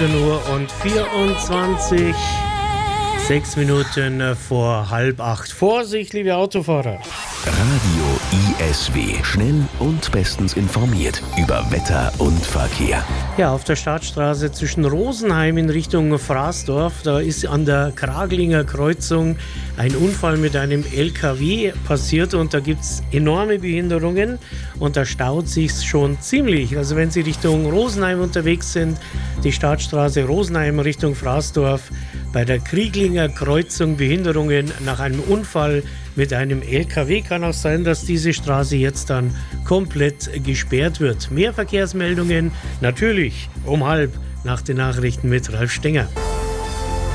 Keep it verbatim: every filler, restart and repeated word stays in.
sieben Uhr und vierundzwanzig, sechs Minuten vor halb acht. Vorsicht, liebe Autofahrer! Radio I S W. Schnell und bestens informiert über Wetter und Verkehr. Ja, auf der Stadtstraße zwischen Rosenheim in Richtung Fraßdorf, da ist an der Kraglinger Kreuzung ein Unfall mit einem L K W passiert und da gibt es enorme Behinderungen und da staut sich schon ziemlich. Also wenn Sie Richtung Rosenheim unterwegs sind, die Stadtstraße Rosenheim Richtung Fraßdorf, bei der Krieglinger Kreuzung Behinderungen nach einem Unfall mit einem L K W. Kann auch sein, dass diese Straße jetzt dann komplett gesperrt wird. Mehr Verkehrsmeldungen natürlich um halb nach den Nachrichten mit Ralf Stenger.